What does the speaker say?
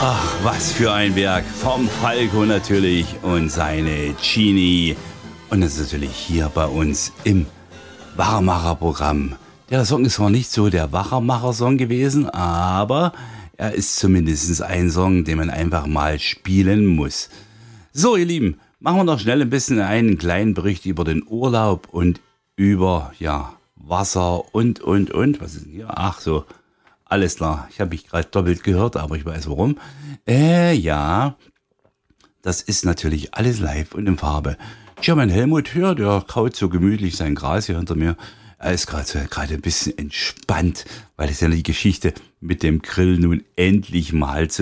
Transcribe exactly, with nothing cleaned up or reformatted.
Ach, was für ein Werk vom Falco natürlich und seine Genie. Und das ist natürlich hier bei uns im Wachmacher-Programm. Der Song ist zwar nicht so der Wachmacher-Song gewesen, aber er ist zumindest ein Song, den man einfach mal spielen muss. So, ihr Lieben, machen wir noch schnell ein bisschen einen kleinen Bericht über den Urlaub und über, ja, Wasser und, und, und. Was ist denn hier? Ach so, alles klar. Ich habe mich gerade doppelt gehört, aber ich weiß warum. Äh, ja, das ist natürlich alles live und in Farbe. German Helmut hier, der kaut so gemütlich sein Gras hier hinter mir. Er ist gerade so, gerade ein bisschen entspannt, weil es ja die Geschichte mit dem Grill nun endlich mal zu